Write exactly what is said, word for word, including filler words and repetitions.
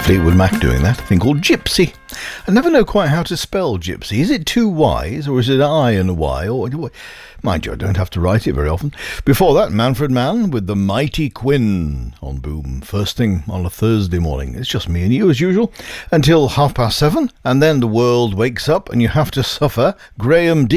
Fleetwood Mac doing that, a thing called Gypsy. I never know quite how to spell Gypsy. Is it two Y's, or is it an I and a Y? Or, mind you, I don't have to write it very often. Before that, Manfred Mann with the Mighty Quinn on Boom. First thing on a Thursday morning. It's just me and you, as usual, until half past seven, and then the world wakes up and you have to suffer Graham D.